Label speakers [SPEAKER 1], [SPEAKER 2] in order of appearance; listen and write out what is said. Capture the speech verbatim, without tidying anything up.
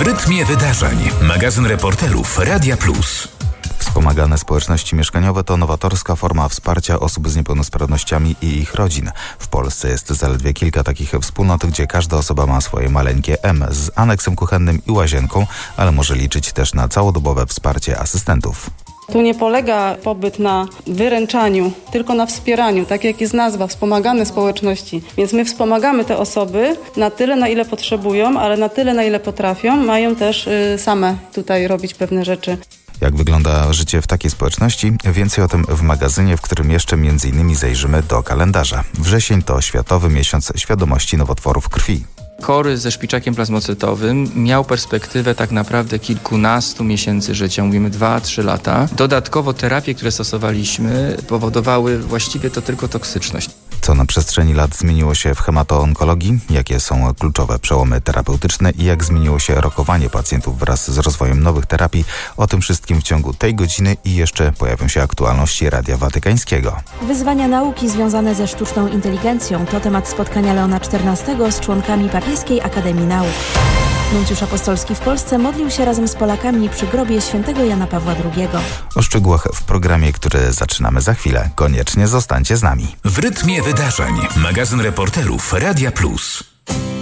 [SPEAKER 1] rytmie wydarzeń. Magazyn reporterów Radia Plus.
[SPEAKER 2] Wspomagane społeczności mieszkaniowe to nowatorska forma wsparcia osób z niepełnosprawnościami i ich rodzin. W Polsce jest zaledwie kilka takich wspólnot, gdzie każda osoba ma swoje maleńkie M z aneksem kuchennym i łazienką, ale może liczyć też na całodobowe wsparcie asystentów.
[SPEAKER 3] Tu nie polega pobyt na wyręczaniu, tylko na wspieraniu, tak jak jest nazwa, wspomagane społeczności. Więc my wspomagamy te osoby na tyle, na ile potrzebują, ale na tyle, na ile potrafią, mają też y, same tutaj robić pewne rzeczy.
[SPEAKER 2] Jak wygląda życie w takiej społeczności? Więcej o tym w magazynie, w którym jeszcze między innymi zajrzymy do kalendarza. Wrzesień to Światowy Miesiąc Świadomości Nowotworów Krwi.
[SPEAKER 4] Chory ze szpiczakiem plazmocytowym miał perspektywę tak naprawdę kilkunastu miesięcy życia, mówimy dwa trzy lata. Dodatkowo terapie, które stosowaliśmy, powodowały właściwie to tylko toksyczność.
[SPEAKER 2] Co na przestrzeni lat zmieniło się w hematoonkologii? Jakie są kluczowe przełomy terapeutyczne i jak zmieniło się rokowanie pacjentów wraz z rozwojem nowych terapii? O tym wszystkim w ciągu tej godziny i jeszcze pojawią się aktualności Radia Watykańskiego.
[SPEAKER 5] Wyzwania nauki związane ze sztuczną inteligencją to temat spotkania Leona czternastego z członkami Papieskiej Akademii Nauk. Nuncjusz apostolski w Polsce modlił się razem z Polakami przy grobie świętego Jana Pawła drugiego.
[SPEAKER 2] O szczegółach w programie, który zaczynamy za chwilę. Koniecznie zostańcie z nami.
[SPEAKER 1] W rytmie wydarzeń. Magazyn reporterów Radia Plus.